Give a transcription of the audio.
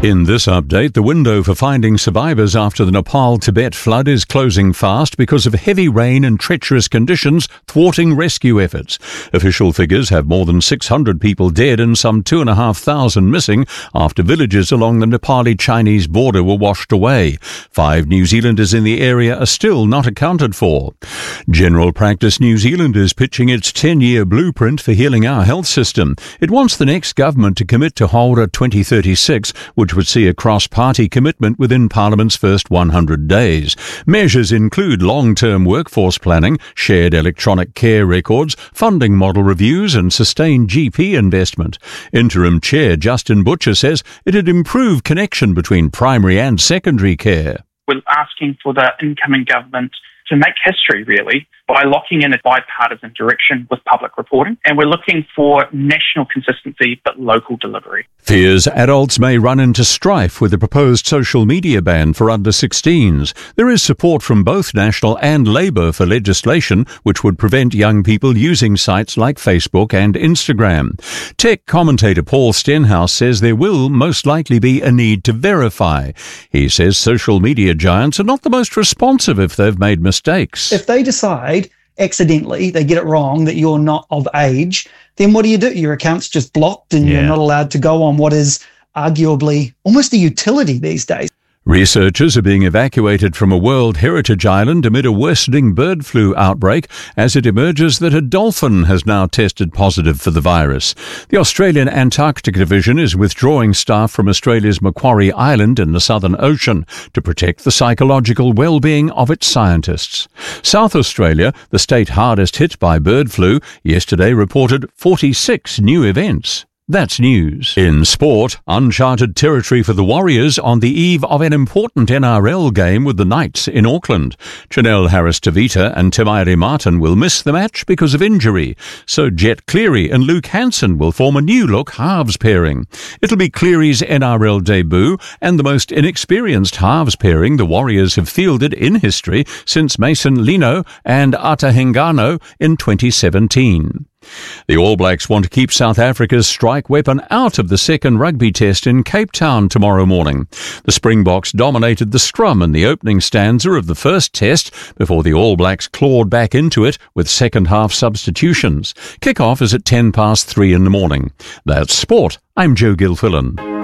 In this update, the window for finding survivors after the Nepal-Tibet flood is closing fast because of heavy rain and treacherous conditions thwarting rescue efforts. Official figures have more than 600 people dead and some 2,500 missing after villages along the Nepali-Chinese border were washed away. 5 New Zealanders in the area are still not accounted for. General Practice New Zealand is pitching its 10-year blueprint for healing our health system. It wants the next government to commit to HOLDA 2036, which would see a cross-party commitment within Parliament's first 100 days. Measures include long-term workforce planning, shared electronic care records, funding model reviews and sustained GP investment. Interim Chair Justin Butcher says it'd improve connection between primary and secondary care. We're asking for the incoming government to make history, really, by locking in a bipartisan direction with public reporting. And we're looking for national consistency but local delivery. Fears adults may run into strife with the proposed social media ban for under-16s. There is support from both National and Labour for legislation which would prevent young people using sites like Facebook and Instagram. Tech commentator Paul Stenhouse says there will most likely be a need to verify. He says social media giants are not the most responsive if they've made mistakes. If they decide accidentally, they get it wrong, that you're not of age, then what do? Your account's just blocked and you're not allowed to go on what is arguably almost a utility these days. Researchers are being evacuated from a World Heritage Island amid a worsening bird flu outbreak as it emerges that a dolphin has now tested positive for the virus. The Australian Antarctic Division is withdrawing staff from Australia's Macquarie Island in the Southern Ocean to protect the psychological well-being of its scientists. South Australia, the state hardest hit by bird flu, yesterday reported 46 new events. That's news. In sport, uncharted territory for the Warriors on the eve of an important NRL game with the Knights in Auckland. Chanel Harris-Tavita and Tamairi Martin will miss the match because of injury, so Jet Cleary and Luke Hanson will form a new-look halves pairing. It'll be Cleary's NRL debut and the most inexperienced halves pairing the Warriors have fielded in history since Mason Lino and Ata Hengano in 2017. The All Blacks want to keep South Africa's strike weapon out of the second rugby test in Cape Town tomorrow morning. The Springboks dominated the scrum in the opening stanza of the first test before the All Blacks clawed back into it with second-half substitutions. Kick-off is at 3:10 in the morning. That's sport. I'm Joe Gilfillan.